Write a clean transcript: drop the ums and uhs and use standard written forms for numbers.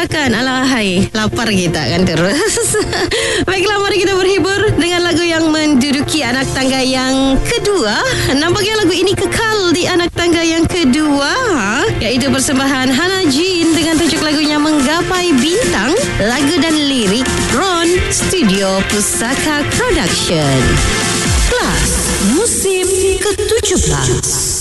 kan. Alahai, lapar kita kan terus. Baiklah, mari kita berhibur dengan lagu yang menduduki anak tangga yang kedua. Nampaknya lagu ini kekal di anak tangga yang kedua, iaitu persembahan Hana Jin dengan tajuk lagunya Menggapai Bintang. Lagu dan lirik Ron Studio Pusaka Production. Kelas musim ke-17.